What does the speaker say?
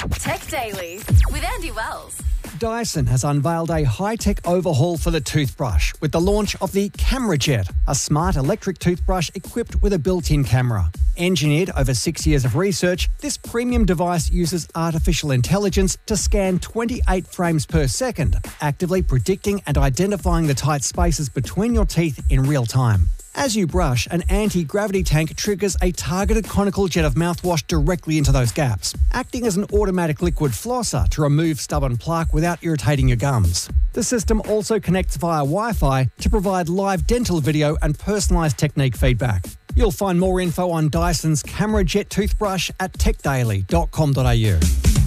Tech Daily with Andy Wells. Dyson has unveiled a high-tech overhaul for the toothbrush with the launch of the Camera Jet, a smart electric toothbrush equipped with a built-in camera. Engineered over 6 years of research, this premium device uses artificial intelligence to scan 28 frames per second, actively predicting and identifying the tight spaces between your teeth in real time. As you brush, an anti-gravity tank triggers a targeted conical jet of mouthwash directly into those gaps, acting as an automatic liquid flosser to remove stubborn plaque without irritating your gums. The system also connects via Wi-Fi to provide live dental video and personalised technique feedback. You'll find more info on Dyson's Camera Jet toothbrush at techdaily.com.au.